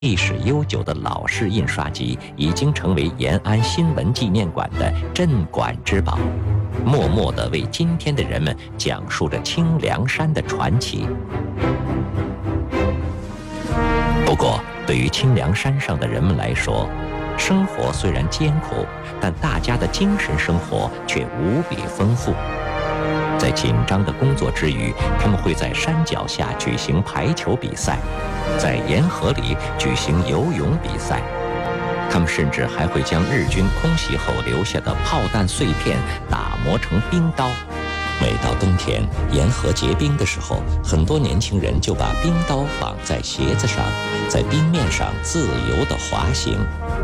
历史悠久的老式印刷机已经成为延安新闻纪念馆的镇馆之宝，默默地为今天的人们讲述着清凉山的传奇。不过，对于清凉山上的人们来说，生活虽然艰苦，但大家的精神生活却无比丰富。在紧张的工作之余，他们会在山脚下举行排球比赛，在沿河里举行游泳比赛。他们甚至还会将日军空袭后留下的炮弹碎片打磨成冰刀。每到冬天，沿河结冰的时候，很多年轻人就把冰刀绑在鞋子上，在冰面上自由地滑行。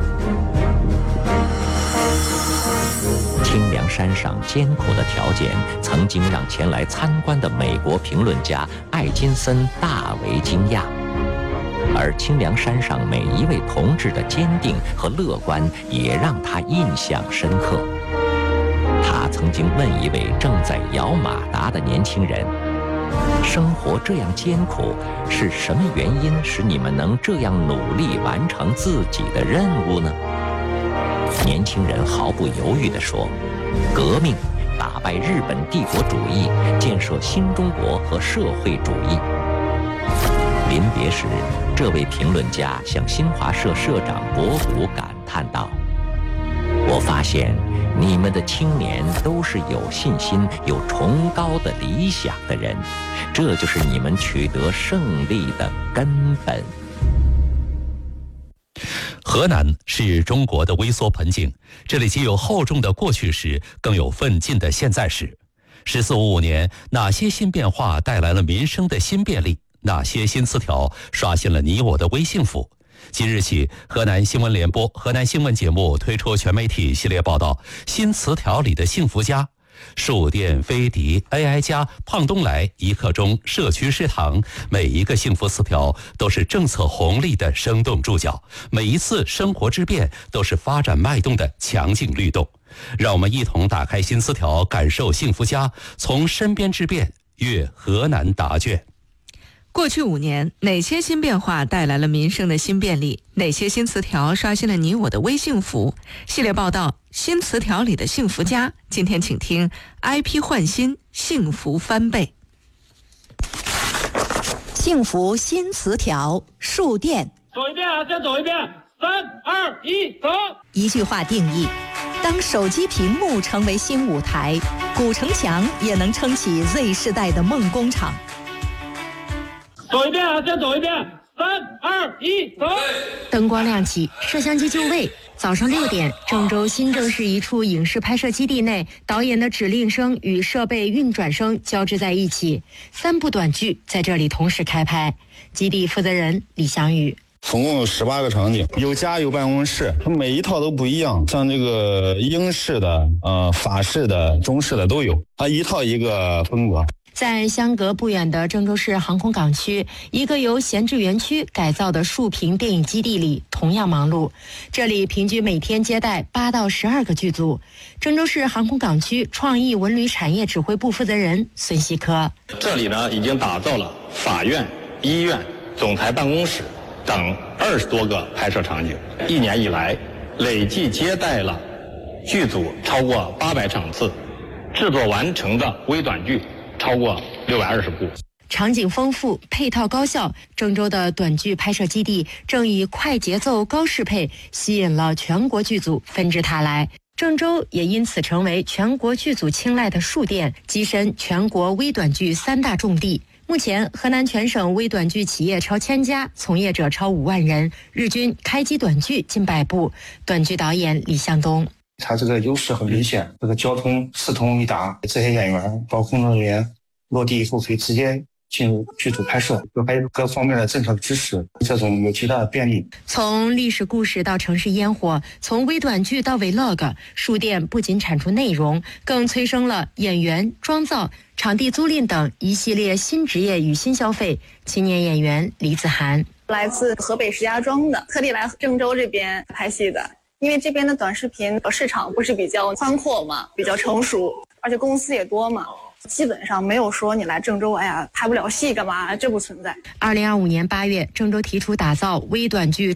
清凉山上艰苦的条件，曾经让前来参观的美国评论家艾金森大为惊讶，而清凉山上每一位同志的坚定和乐观，也让他印象深刻。他曾经问一位正在摇马达的年轻人：“生活这样艰苦，是什么原因使你们能这样努力完成自己的任务呢？”年轻人毫不犹豫地说：“革命，打败日本帝国主义，建设新中国和社会主义。”临别时，这位评论家向新华社社长博古感叹道：“我发现你们的青年都是有信心、有崇高的理想的人，这就是你们取得胜利的根本。” 河南是中国的微缩盆景，这里既有厚重的过去史，更有奋进的现在史。1455年，哪些新变化带来了民生的新便利？哪些新词条刷新了你我的微幸福？即日起，河南新闻联播、河南新闻节目推出全媒体系列报道《新词条里的幸福家》。树店、飞迪、AI 家、胖东来、一刻钟、社区食堂，每一个幸福词条都是政策红利的生动注脚，每一次生活之变都是发展脉动的强劲律动。让我们一同打开新词条，感受幸福家，从身边之变阅河南答卷。 过去5年，哪些新变化带来了民生的新便利？哪些新词条刷新了你我的微幸福？系列报道《新词条里的幸福家》，今天请听 IP 焕新，幸福翻倍。 幸福新词条，树店。 走一遍啊，再走一遍。3、2、1，走。 一句话定义：当手机屏幕成为新舞台，古城墙也能撑起 Z 世代的梦工厂。 走一遍啊，再走一遍。3、2、1，走。 灯光亮起，摄像机就位。早上6点，郑州新郑市一处影视拍摄基地内，导演的指令声与设备运转声交织在一起，3部短剧在这里同时开拍。基地负责人李翔宇： 总共有18个场景，有家有办公室，它每一套都不一样，像这个英式的、法式的、中式的都有，它一套一个风格。 在相隔不远的郑州市航空港区，一个由闲置园区改造的竖屏电影基地里同样忙碌。这里平均每天接待8到12个剧组。郑州市航空港区创意文旅产业指挥部负责人孙希科： 这里呢，已经打造了法院、医院、总裁办公室等20多个拍摄场景。1年以来，累计接待了剧组超过800场次，制作完成的微短剧超过620部。 场景丰富，配套高效，郑州的短剧拍摄基地正以快节奏、高适配吸引了全国剧组纷至沓来。郑州也因此成为全国剧组青睐的树店，跻身全国微短剧3大重地。目前，河南全省微短剧企业超1000家，从业者超5万人，日均开机短剧近100部。短剧导演李向东： 它这个优势很明显，这个交通四通一达，这些演员包括工作人员落地以后可以直接进入剧组拍摄，还有各方面的政策支持，这种有极大的便利。 从历史故事到城市烟火，从微短剧到 Vlog， 树店不仅产出内容，更催生了演员、妆造、场地租赁等一系列新职业与新消费。青年演员李子涵： 来自河北石家庄的，特地来郑州这边拍戏的。因为这边的短视频市场不是比较宽阔嘛，比较成熟，而且公司也多嘛， 基本上没有说你来郑州，哎呀拍不了戏干嘛，这不存在。 2025年8月，郑州提出打造微短剧